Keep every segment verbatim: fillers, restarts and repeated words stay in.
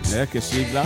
Eh, che sigla?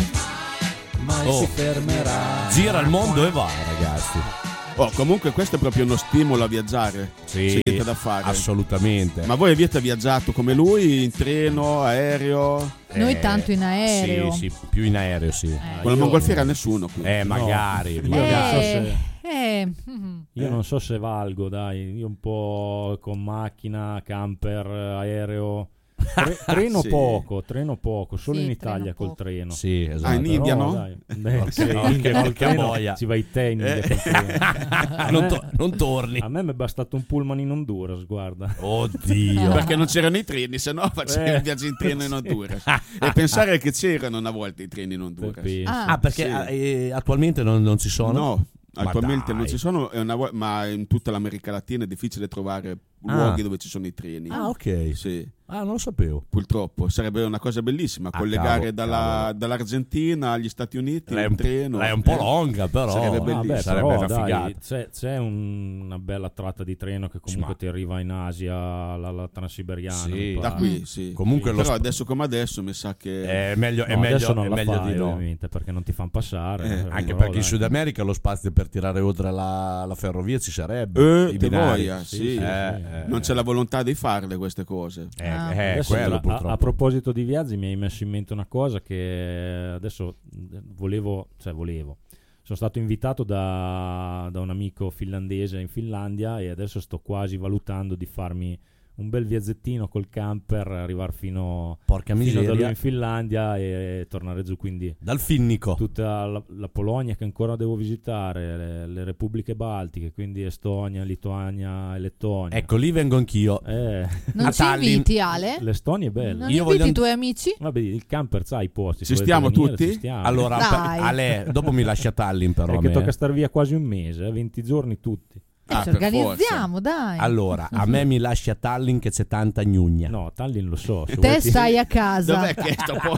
Mai Oh. si fermerà. Gira il mondo e va, ragazzi. Oh, comunque questo è proprio uno stimolo a viaggiare. Sì, C'è niente da fare. assolutamente. Ma voi avete viaggiato come lui, in treno, aereo? Noi Eh, tanto in aereo. Sì, sì, più in aereo, sì. Con la mongolfiera nessuno qui. Eh, magari. Io magari. non so Eh, se- eh, mm. Io non so se valgo, dai, io un po' con macchina, camper, aereo. Tre- treno Sì. poco, treno poco, solo Sì, in treno Italia col poco. treno. Sì, esatto. Ah, in India Però, no? dai, beh, Porca- sì, in porca- India col porca treno boia. ci vai te in India Eh. col treno. A non, me- to- non torni. A me mi è bastato un pullman in Honduras, guarda. Oddio. Perché non c'erano i treni, se no facevi Eh. il viaggio in treno in Sì. Honduras. E pensare che c'erano una volta i treni in Honduras. Penso. Ah. Ah, perché Sì. eh, attualmente non, non ci sono? No, Ma attualmente dai. non ci sono, è una vo- ma in tutta l'America Latina è difficile trovare Ah. luoghi dove ci sono i treni. Ah, ok. Sì, Ah, non lo sapevo. purtroppo sarebbe una cosa bellissima Ah, collegare cavolo, dalla- cavolo. dall'Argentina agli Stati Uniti Lei è in un, treno. lei è un po' Eh. longa, però. Sarebbe Ah, bellissimo. beh, Sarebbe però, una dai, figata. c'è, c'è un- una bella tratta di treno che comunque Ma- ti arriva in Asia, la, la Transiberiana. Sì. mi Da pare. qui, sì. Comunque lo Però sp- adesso come adesso mi sa che È meglio, è No, meglio, adesso non è la meglio fai, di no. ovviamente, perché non ti fanno passare. Eh, eh, Anche però, perché in dai. Sud America lo spazio per tirare oltre la, la ferrovia ci sarebbe. Eh, I te binari. voglia, sì. sì, Eh, sì. eh, non c'è la volontà di farle queste cose. Eh, Ah. eh, Adesso, quello a- a, purtroppo. a proposito di viaggi mi hai messo in mente una cosa che adesso volevo, cioè volevo. Sono stato invitato da, da un amico finlandese in Finlandia e adesso sto quasi valutando di farmi un bel viaggettino col camper, arrivare fino, Porca fino da lui miseria. in Finlandia e tornare giù, quindi Dal Finnico. tutta la, la Polonia che ancora devo visitare, le, le repubbliche baltiche, quindi Estonia, Lituania e Lettonia. Ecco, lì vengo anch'io. Eh, Non A ci Tallinn. inviti, Ale? l'Estonia è bella. Non Io inviti voglio- i tuoi amici? Vabbè, il camper c'ha i posti. Ci se stiamo volete venire, tutti? ci stiamo. Allora, Dai. per- Ale, dopo mi lascia Tallinn però. è a che me. tocca star via quasi un mese, eh, venti giorni tutti. Eh, Ah, ci per organizziamo, dai. Allora, a me mi lascia Tallinn che c'è tanta gnugna. No, Tallinn lo so. se Te vuoi ti- stai a casa. Dov'è che sto po-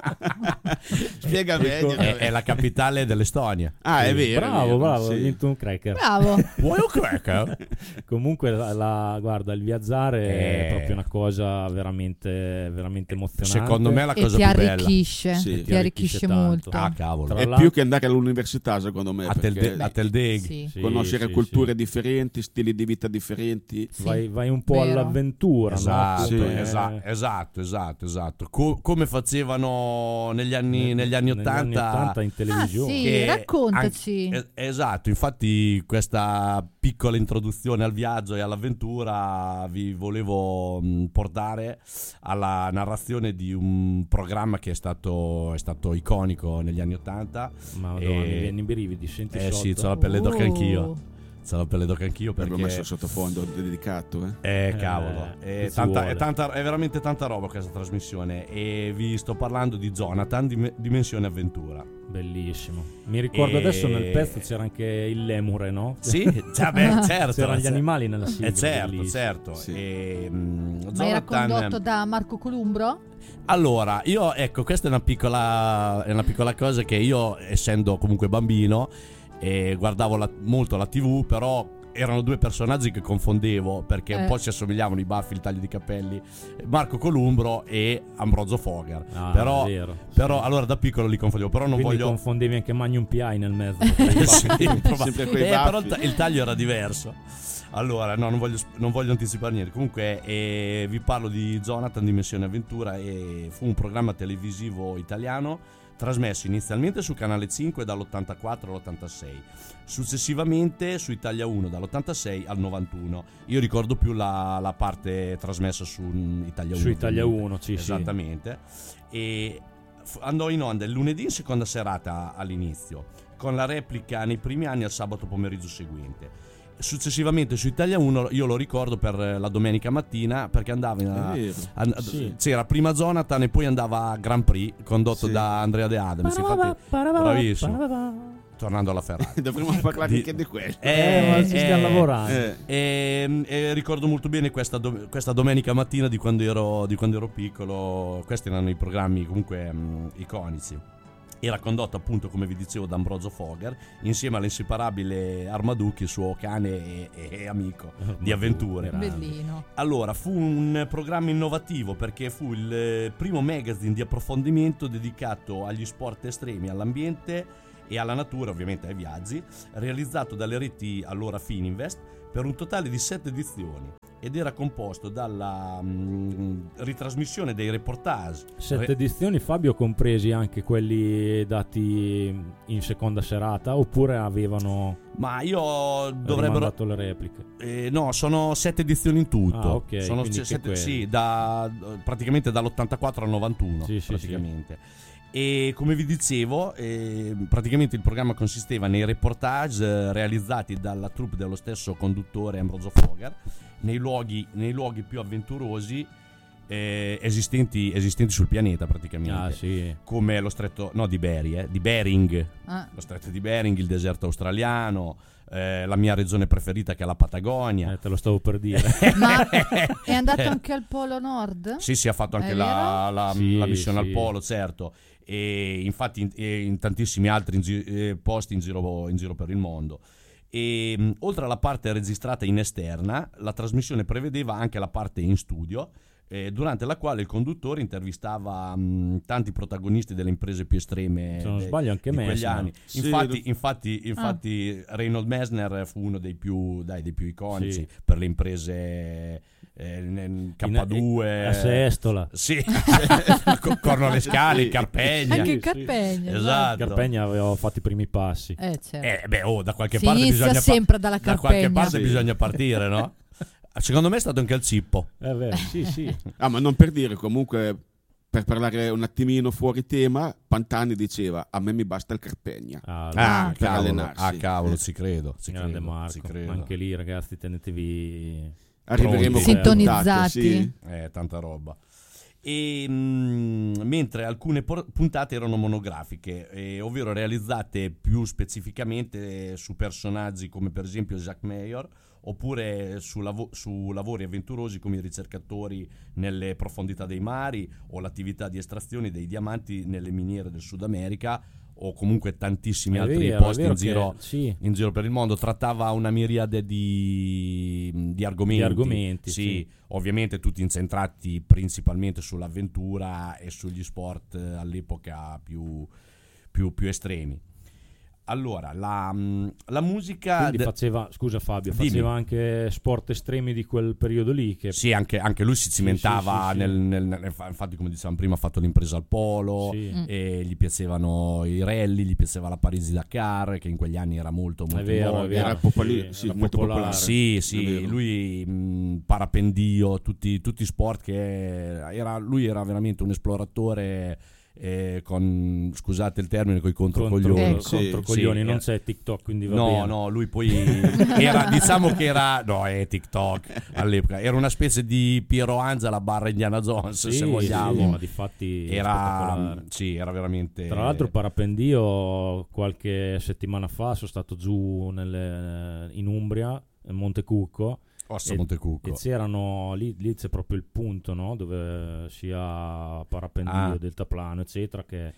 Spiega meglio. È, è la capitale dell'Estonia. Ah, è vero. è Bravo, vero, bravo, sì. hai vinto un cracker. Bravo. Vuoi un cracker? Comunque, la, la- guarda, il viaggiare Eh. è proprio una cosa veramente, veramente emozionante. Secondo me è la E cosa ti più bella. arricchisce. Sì. Ti arricchisce tanto. molto. Ah, cavolo. Tra È l'altro- più che andare all'università, secondo me. A perché Tel, a Tel Deg. Sì. Sì, conoscere sì, culture sì. differenti, stili di vita differenti. Sì. Vai, vai un po' Vero. all'avventura, Esatto, no? Sì. Come- esa- esatto, esatto, esatto. Co- come facevano negli anni, negli anni negli anni ottanta. ottanta in televisione. Ah, sì. che raccontaci. an- es- esatto, infatti questa piccola introduzione al viaggio e all'avventura vi volevo mh, portare alla narrazione di un programma che è stato, è stato iconico negli anni ottanta. Madonna, E- mi viene i brividi, senti Eh sotto. sì, c'ho la pelle d'oca Oh. anch'io. C'ho la pelle d'oca anch'io Perché ho perché... messo sottofondo dedicato. Eh. Eh, Eh, cavolo, che è, ci tanta, vuole. è, tanta- è veramente tanta roba questa trasmissione e vi sto parlando di Jonathan, Dim- Dimensione Avventura. Bellissimo. Mi ricordo E- adesso nel pezzo c'era anche il lemure, no? Sì, cioè, beh, certo. C'erano gli cioè- animali nella sigla. Eh certo, bellissimo. certo. Sì. E, mm, Ma era Jonathan- condotto da Marco Columbro? Allora, io ecco, questa è una piccola, è una piccola cosa che io, essendo comunque bambino, eh, guardavo la- molto la tivù, però erano due personaggi che confondevo perché un Eh. po' si assomigliavano, i baffi, il taglio di capelli, Marco Columbro e Ambrogio Foger. Ah, però, è vero. però allora da piccolo li confondevo, però non Quindi voglio... confondevi anche Magnum P I nel mezzo. Sì, proba- Sempre quei eh, però baffi. il, ta- il taglio era diverso. Allora, no, non voglio, non voglio anticipare niente. Comunque, eh, vi parlo di Jonathan Dimensione Avventura. E fu un programma televisivo italiano trasmesso inizialmente su Canale cinque dall'ottantaquattro all'ottantasei, successivamente su Italia uno dall'ottantasei al novantuno. Io ricordo più la, la parte trasmessa su mm, Italia uno. Su Italia ovviamente. uno, sì, sì. Esattamente. E f- andò in onda il lunedì in seconda serata all'inizio, con la replica nei primi anni al sabato pomeriggio seguente. Successivamente su Italia uno io lo ricordo per la domenica mattina perché andava in, È vero. an- Sì. c'era prima Jonathan e poi andava a Grand Prix condotto Sì. da Andrea De Adams. Infatti, bravissimo. Tornando alla Ferrari. Dovremmo parlare Di- anche di quello. Eh, ma ci stiamo lavorando. Eh. E, e ricordo molto bene questa, do- questa domenica mattina di quando ero, di quando ero piccolo. Questi erano i programmi comunque mh, iconici. Era condotto appunto, come vi dicevo, da Ambrogio Foger, insieme all'inseparabile Armaduch, il suo cane e, e, e amico di avventure. Bellino. Allora, fu un programma innovativo perché fu il primo magazine di approfondimento dedicato agli sport estremi, all'ambiente e alla natura, ovviamente ai viaggi, realizzato dalle reti allora Fininvest per un totale di sette edizioni, ed era composto dalla mh, ritrasmissione dei reportage. Sette Re- edizioni, Fabio, compresi anche quelli dati in seconda serata, oppure avevano Ma io dovrebbero rimandato le repliche? eh, no, sono sette edizioni in tutto. Ah, ok, sono quindi c- che sette, quelli. sì, da praticamente dall'ottantaquattro al novantuno, Sì, sì, praticamente. E come vi dicevo, eh, praticamente il programma consisteva nei reportage eh, realizzati dalla troupe dello stesso conduttore Ambrogio Foger nei luoghi, nei luoghi più avventurosi eh, esistenti, esistenti sul pianeta, praticamente. Ah, sì. Come lo stretto, no, di Bering, eh, di Bering, Ah. lo stretto di Bering, il deserto australiano, eh, la mia regione preferita che è la Patagonia. Eh, te lo stavo per dire. Ma è andato anche al Polo Nord? Sì, sì, ha fatto anche È la, la- Sì, la missione sì. al Polo, certo. E infatti in, e in tantissimi altri in gi- eh, posti in giro, in giro per il mondo. E mh, oltre alla parte registrata in esterna, la trasmissione prevedeva anche la parte in studio, eh, durante la quale il conduttore intervistava mh, tanti protagonisti delle imprese più estreme Se non de- sbaglio anche di quegli Messner. anni. Sì, Infatti, do- infatti, infatti Reinhold Messner fu uno dei più, dai, dei più iconici Sì. per le imprese eh, n- K due, a Sestola. sì, con Cornolescali, Sì. Carpegna. Anche sì. il Carpegna. Esatto. Carpegna aveva fatto i primi passi. Eh, certo. Eh, beh, oh, da qualche Si parte inizia bisogna pa- sempre dalla da qualche Carpegna. parte Sì. bisogna partire, no? Secondo me è stato anche al Cippo. Eh beh, sì, sì. Ah, ma non per dire, comunque, per parlare un attimino fuori tema, Pantani diceva: a me mi basta il Carpegna. Ah, Ah, per cavolo, allenarsi. ah, cavolo, ci credo, ci grande credo, Marco. ci credo. Anche lì, ragazzi, tenetevi Arriveremo Pronti. con puntate, Sintonizzati. sì. Eh, tanta roba. E, mh, mentre alcune por- puntate erano monografiche, eh, ovvero realizzate più specificamente su personaggi come per esempio Jacques Meyer, oppure su, lavo- su lavori avventurosi come i ricercatori nelle profondità dei mari o l'attività di estrazione dei diamanti nelle miniere del Sud America, o comunque tantissimi È altri vero, è posti vero in giro, che- sì. in giro per il mondo. Trattava una miriade di, di argomenti, Di argomenti, sì, sì. ovviamente tutti incentrati principalmente sull'avventura e sugli sport eh, all'epoca più, più, più estremi. Allora, la, mh, la musica... Quindi de- faceva, scusa Fabio, Dimmi. faceva anche sport estremi di quel periodo lì che Sì, anche, anche lui si cimentava sì, sì, nel, sì. nel- nel- infatti, come dicevamo prima, ha fatto l'impresa al polo, Sì. Mm. e gli piacevano i rally, gli piaceva la Parisi-Dakar, che in quegli anni era molto molto è vero, in è voga. vero. Era popoli- Sì, sì, era molto popolare. popolare. Sì, È sì, vero. lui mh, parapendio, tutti, tutti sport che era, lui era veramente un esploratore eh, con, scusate il termine, con i controcoglioni. contro, Ecco. contro coglioni, Sì, non eh. c'è TikTok, quindi va No, bene. no, lui poi era, diciamo che era, no, è TikTok all'epoca, era una specie di Piero Angela barra Indiana Jones, Sì, se sì, vogliamo. ma difatti Era, spettacolare. sì, era veramente. Tra l'altro parapendio qualche settimana fa sono stato giù nelle- in Umbria, a Montecucco, Ossa e- Montecucco. e c'erano lì, lì c'è proprio il punto, no? Dove sia parapendio, Ah. deltaplano eccetera, che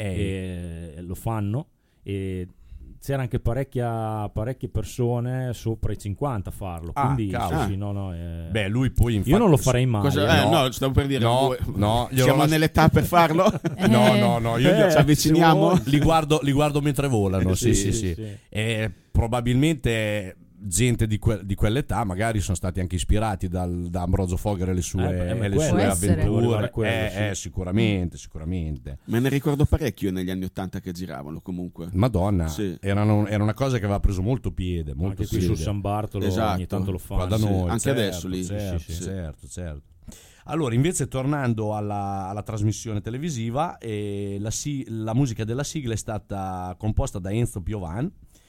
Eh, e lo fanno, e c'era anche parecchia, parecchie persone sopra i cinquanta a farlo, Ah, quindi cavolo. sì, sì, no, no, è- Beh, lui poi infatti, io non lo farei mai. Cosa- eh. eh, no. no, stavo per dire, No, voi- no, glielo siamo lascio- nell'età per farlo. No, Eh. no, no, io Eh, ci avviciniamo. li guardo, li guardo mentre volano. Sì, sì, Sì, sì. E probabilmente gente di, que- di quell'età magari sono stati anche ispirati dal, da Ambrogio Foger e le sue, Eh, beh, ma e le quello- sue Può essere. Volevo arrivare avventure. a quello, Eh, sì. eh, sicuramente, sicuramente. Me ne ricordo parecchio negli anni ottanta che giravano comunque. Madonna, Sì. erano- era una cosa che aveva preso molto piede, molto Anche qui piede. su San Bartolo Esatto. ogni tanto lo Qua fanno. da sì. noi, Anche certo, adesso lì. certo, Sì, sì, sì. certo, certo. Allora, invece, tornando alla, alla trasmissione televisiva, eh, la, si- la musica della sigla è stata composta da Enzo Piovan,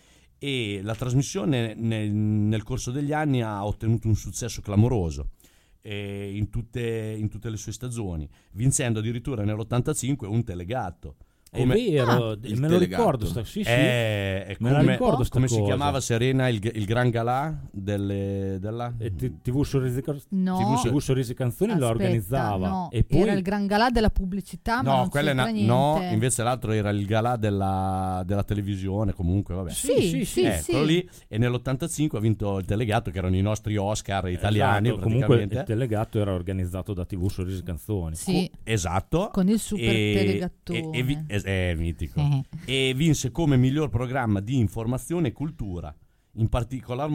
e la trasmissione nel, nel corso degli anni ha ottenuto un successo clamoroso eh, in, tutte, in tutte le sue stagioni, vincendo addirittura nell'ottantacinque un Telegatto. come, È vero, Ah, il me lo delegato. ricordo. Sta, sì, sì. è, è Me la come, ricordo sta come si cosa. chiamava Serena il, il Gran Galà delle, della... E T- TV Sorrisi, No. TV, TV Sorrisi Canzoni lo Aspetta, organizzava. no, E poi era il gran galà della pubblicità, ma No, non quella è c'entra una- no, niente. invece l'altro era il galà della, della televisione, comunque vabbè. Sì, sì, sì, sì, Eh, sì. quello lì, e nell'ottantacinque ha vinto il delegato, che erano i nostri Oscar italiani, Esatto, comunque praticamente. il delegato era organizzato da TV Sorrisi Canzoni. Sì, Esatto. con il super E- delegatone. e- e vi- es- è mitico. Eh. E vinse come miglior programma di informazione e cultura. In particolar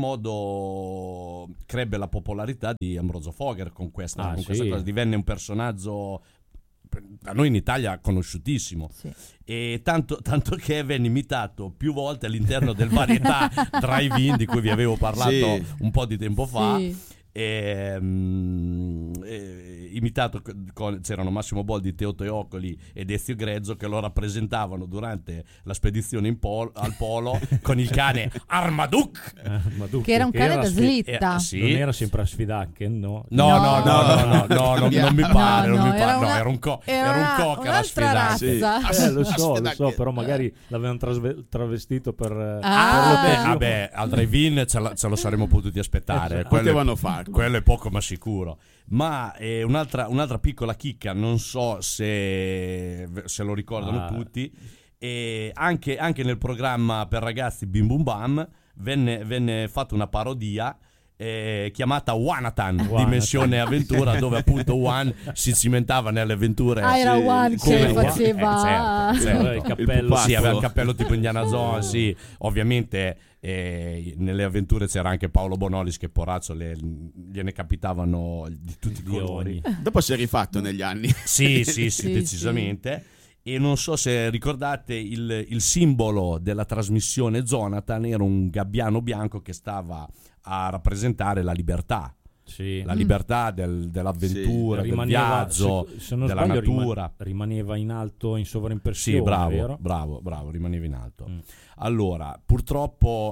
modo crebbe la popolarità di Ambrogio Fogher con questa, Ah, con questa sì. cosa, divenne un personaggio da noi in Italia conosciutissimo. Sì. E tanto, tanto che venne imitato più volte all'interno del Varietà Drive-In di cui vi avevo parlato Sì. un po' di tempo fa. Sì. E, mm, e, imitato con, c'erano Massimo Boldi, Teo Teocoli ed Ezio Grezzo che lo rappresentavano durante la spedizione in pol- al polo con il cane Armaduc. Eh, ma tu- Che era un cane da sfi- slitta. Eh, sì. Non era sempre a Sfidacchen, no? No, no, no, No. no, no, no, non, non mi pare, No, non no, mi era pare, no, una- era un co- era era un una- cocker a un'altra sfidare. razza. Sì. Eh, lo so, lo so, Sfidacchen. però magari l'avevano trasve- travestito per... eh, Ah. per Beh, lo vabbè, al drive-in ce, la- ce lo saremmo potuti aspettare. Quello, Potevano farlo. quello è poco ma sicuro. Ma eh, un'altra, un'altra piccola chicca, non so se, se lo ricordano Ah. tutti, e anche, anche nel programma per ragazzi Bim Bum Bam venne, venne fatta una parodia eh, chiamata Wanatan, Wanatan. Dimensione Avventura, dove appunto One si cimentava nelle avventure. Ah, era Sì, One sì. che Come- faceva... eh, certo, certo. Aveva il cappello. pupazzo. Sì, aveva il cappello tipo Indiana Jones, sì. Ovviamente eh, nelle avventure c'era anche Paolo Bonolis che porazzo le, gliene capitavano di tutti i di colori. ogni. Dopo si è rifatto negli anni. Sì, sì, sì, Sì, decisamente. E non so se ricordate il, il simbolo della trasmissione Zonatan era un gabbiano bianco che stava a rappresentare la libertà. Sì. La libertà del- dell'avventura, del Rimaneva- viaggio, se, se non della sbaglio, rima- natura. rimaneva in alto in sovraimpressione, Sì, bravo, vero? bravo, bravo, rimaneva in alto. Mm. Allora, purtroppo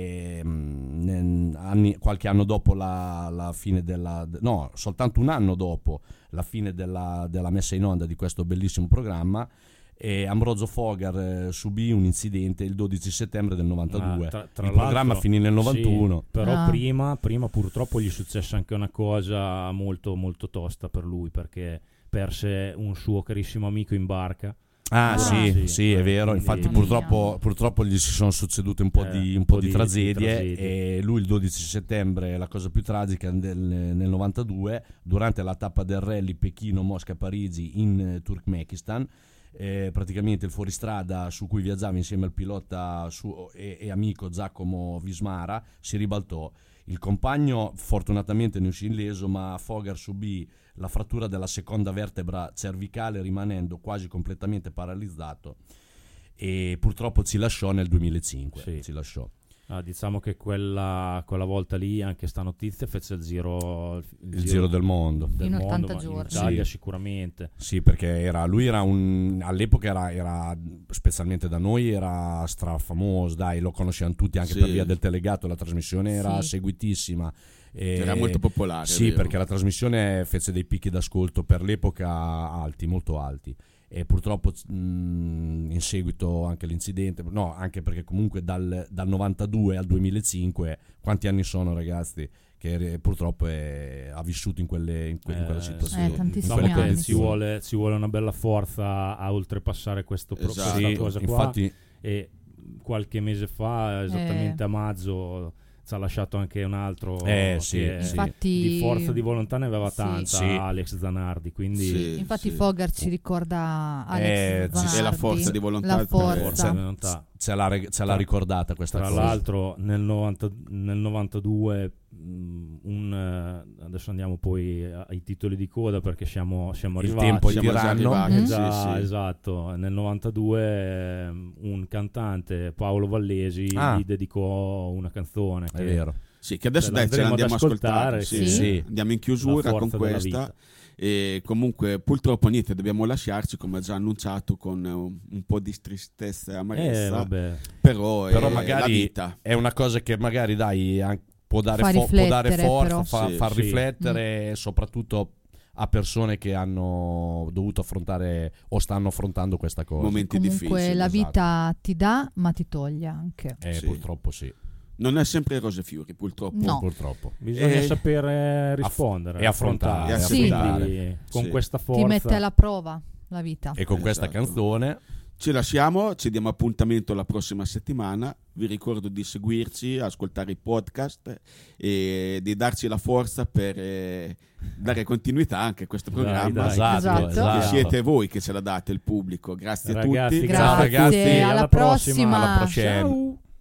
ehm, ne- anni- qualche anno dopo la, la fine della... no, soltanto un anno dopo la fine della, della messa in onda di questo bellissimo programma, eh, Ambrogio Fogher eh, subì un incidente il dodici settembre del novantadue. Ah, tra- tra il programma l'altro- finì nel novantuno. Sì, però Ah. prima, prima purtroppo gli successe anche una cosa molto molto tosta per lui, perché perse un suo carissimo amico in barca. Ah, Ah. sì, Sì, sì, è eh, vero. quindi- Infatti, Mamma purtroppo, mia. purtroppo gli si sono succedute un po' Eh, di, un po' di, di tragedie. tragedie. E lui, il dodici settembre, la cosa più tragica del, nel novantadue, durante la tappa del rally Pechino-Mosca-Parigi in eh, Turkmenistan. Eh, praticamente il fuoristrada su cui viaggiava insieme al pilota su- e, e amico Giacomo Vismara si ribaltò. Il compagno fortunatamente ne uscì illeso, ma Fogher subì la frattura della seconda vertebra cervicale rimanendo quasi completamente paralizzato e purtroppo ci lasciò nel duemilacinque. Sì. Ci lasciò. Ah, diciamo che quella, quella volta lì anche sta notizia fece il giro, il Il giro del mondo. del In mondo, ottanta ma giorni. in Italia Sì. sicuramente. Sì, perché era, lui era un all'epoca era, era specialmente da noi era strafamoso, dai, lo conoscevano tutti anche Sì. per via del telegato, la trasmissione era Sì. seguitissima. E- Era molto popolare. Sì, vero. perché la trasmissione fece dei picchi d'ascolto per l'epoca alti, molto alti. E purtroppo mh, in seguito anche l'incidente, no, anche perché comunque dal, dal novantadue al duemilacinque, quanti anni sono ragazzi? Che eh, purtroppo è- ha vissuto in quelle, in que- in quella Eh, situazione. Eh, tantissimi Diciamo in quelle che anni, ci condizioni. vuole, ci vuole una bella forza a oltrepassare questo pro- Esatto. questa Sì, cosa qua. infatti E qualche mese fa, esattamente Eh. a maggio, ci ha lasciato anche un altro Eh, sì, che sì. Infatti, di forza di volontà ne aveva Sì. tanta, Sì. Alex Zanardi, quindi Sì, infatti sì. Fogher ci ricorda Alex Eh, sì, Zanardi. sì. E la forza di volontà La per- forza. forza di volontà. ce l'ha, ce l'ha Tra- ricordata questa Tra cosa. l'altro nel, novanta nel novantadue mh, un, eh, adesso andiamo poi ai titoli di coda perché siamo, siamo Il arrivati. tempo è Siamo già tiranno. arrivati, Mm. Già, sì, sì. esatto, nel novantadue ehm, un cantante, Paolo Vallesi, Ah. gli dedicò una canzone È che vero. Sì, che adesso Ce dai, ce l'andremo l'andiamo a ad ascoltare, ascoltare. sì. Sì. Andiamo in La chiusura con forza della questa. vita. E comunque purtroppo niente, dobbiamo lasciarci come già annunciato con un, un po' di tristezza e eh, amarezza. vabbè. Però, Però è magari la vita. è una cosa che magari dai an- può dare, Fa fo- può dare riflettere, forza, però. fa, Sì, far sì. riflettere e soprattutto a persone che hanno dovuto affrontare o stanno affrontando questa cosa. Momenti Comunque difficili. la esatto. vita ti dà, ma ti toglie anche. Eh, Sì. Purtroppo sì. Non è sempre rose e fiori, purtroppo. No. Purtroppo. Bisogna Eh, sapere rispondere e affrontare, e Quindi, affrontare. con Sì. questa forza Ti mette alla prova la vita. E con questa Esatto. canzone Ci lasciamo, ci diamo appuntamento la prossima settimana. Vi ricordo di seguirci, ascoltare i podcast e di darci la forza per eh, dare continuità anche a questo Dai, programma. dai. esatto, Esatto. esatto. Che siete voi che ce la date, il pubblico. Grazie a Ragazzi, tutti. grazie. Ciao, ragazzi. Grazie, alla Alla prossima. prossima. alla prossima. Ciao.